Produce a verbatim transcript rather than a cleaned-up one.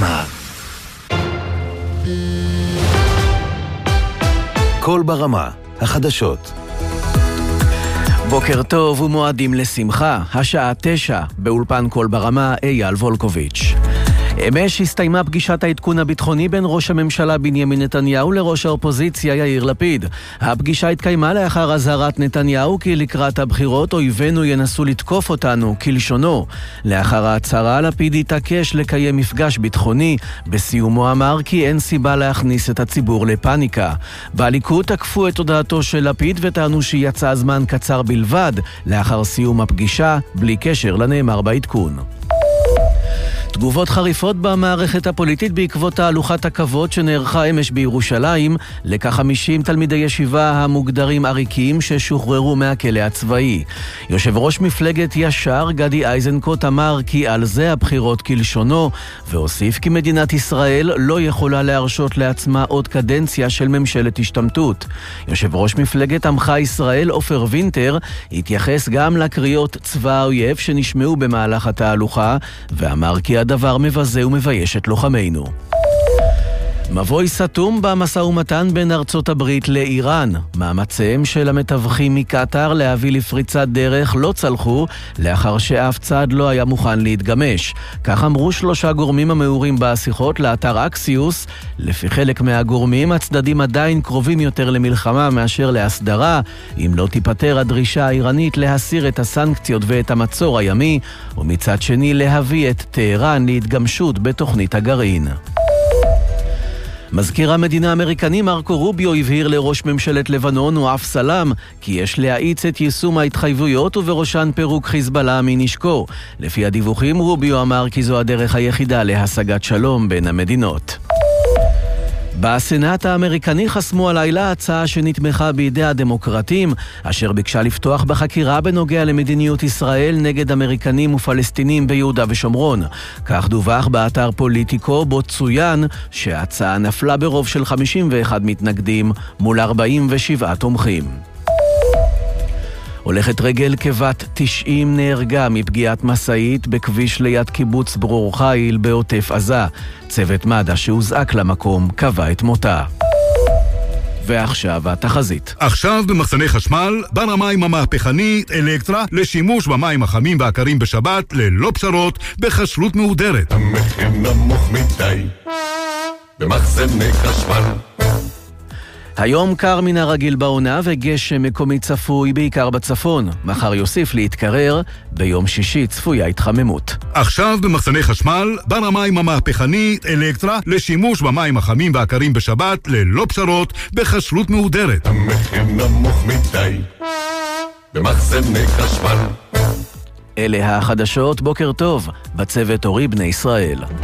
ברמה. קול ברמה, החדשות. בוקר טוב ומועדים לשמחה, השעה תשע, באולפן קול ברמה, אייל וולקוביץ'. אמש הסתיימה פגישת העדכון הביטחוני בין ראש הממשלה בנימין נתניהו לראש האופוזיציה יאיר לפיד. הפגישה התקיימה לאחר אזהרת נתניהו כי לקראת הבחירות אויבינו ינסו לתקוף אותנו, כלשונו. לאחר ההצהרה לפיד התעקש לקיים מפגש ביטחוני, בסיומו אמר כי אין סיבה להכניס את הציבור לפניקה. בליכוד תקפו את הודעתו של לפיד וטענו שיצא זמן קצר בלבד לאחר סיום הפגישה, בלי קשר לנאמר בעדכון. תגובות חריפות במערכת הפוליטית בעקבות תהלוכת הכבוד שנערכה אמש בירושלים לכ-חמישים תלמידי ישיבה המוגדרים עריקים ששוחררו מהכלא הצבאי. יושב ראש מפלגת ישר גדי איזנקוט אמר כי על זה הבחירות כלשונו, והוסיף כי מדינת ישראל לא יכולה להרשות לעצמה עוד קדנציה של ממשלת השתמטות. יושב ראש מפלגת עמך ישראל עופר וינטר התייחס גם לקריאות צבא האויב שנשמעו במהלך התהלוכה, ואמר כי הדבר מבזה ומבייש את לוחמינו. מבוי סתום במשא ומתן בין ארצות הברית לאיראן. מאמציהם של המתווכים מקטר להביא לפריצת דרך לא צלחו, לאחר שאף צד לא היה מוכן להתגמש. כך אמרו שלושה גורמים המעורים בשיחות לאתר אקסיוס. לפי חלק מהגורמים, הצדדים עדיין קרובים יותר למלחמה מאשר להסדרה, אם לא תיפטר הדרישה האיראנית להסיר את הסנקציות ואת המצור הימי, ומצד שני להביא את טהרן להתגמשות בתוכנית הגרעין. מזכיר המדינה האמריקני מרקו רוביו הבהיר לראש ממשלת לבנון ואף סלאם כי יש להאיץ את יישום ההתחייבויות ובראשן פירוק חיזבאללה מנשקו. לפי הדיווחים רוביו אמר כי זו הדרך היחידה להשגת שלום בין המדינות. בסנאט האמריקני חסמו הלילה הצעה שנתמכה בידי הדמוקרטים, אשר ביקשה לפתוח בחקירה בנוגע למדיניות ישראל נגד אמריקנים ופלסטינים ביהודה ושומרון. כך דווח באתר פוליטיקו, בו צוין שההצעה נפלה ברוב של חמישים ואחד מתנגדים מול ארבעים ושבעה תומכים. הולכת רגל כבת תשעים נהרגה מפגיעת מסעית בכביש ליד קיבוץ ברור חיל בעוטף עזה. צוות מד"א שהוזעק למקום קבע את מותה. ועכשיו התחזית. עכשיו במחסני חשמל, בר המים המהפכנית אלקטרה לשימוש במים החמים והקרים בשבת ללא פשרות בכשרות מהודרת. המחיר נמוך מדי במחסני חשמל. היום קר מן הרגיל בעונה וגשם מקומי צפוי בעיקר בצפון. מחר יוסיף להתקרר, ביום שישי צפויה התחממות. עכשיו במחסני חשמל, בר המים המהפכנית אלקטרה לשימוש במים החמים והקרים בשבת ללא פשרות בכשרות מהודרת. המחיר נמוך מדי במחסני חשמל. אלה החדשות, בוקר טוב, בצוות אורי בני ישראל.